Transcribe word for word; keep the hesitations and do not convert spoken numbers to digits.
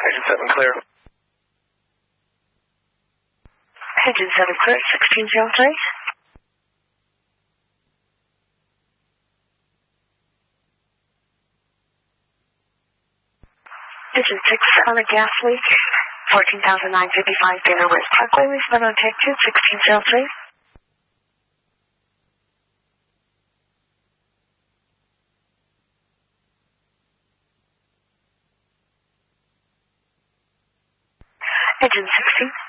Engine seven clear. Engine seven clear, sixteen zero three. Engine six on a gas leak, fourteen thousand nine hundred fifty-five Dana West Parkway, Lisbon on take two, sixteen zero three. Engine sixteen.